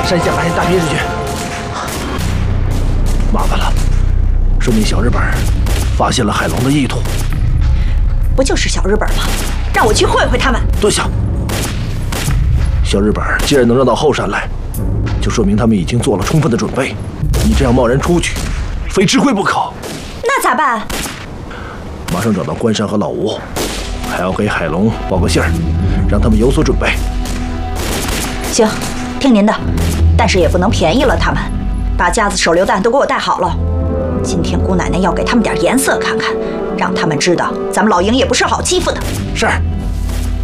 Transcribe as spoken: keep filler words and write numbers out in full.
山下发现大批日军，麻烦了，说明小日本发现了海龙的意图。 不就是小日本吗？让我去会会他们。 蹲下。小日本既然能绕到后山来，就说明他们已经做了充分的准备。你这样贸然出去，非吃亏不可。 那咋办？ 马上找到关山和老吴，还要给海龙报个信儿，让他们有所准备。 行，听您的，但是也不能便宜了他们，把夹子手榴弹都给我带好了。今天姑奶奶要给他们点颜色看看，让他们知道咱们老营也不是好欺负的。 是。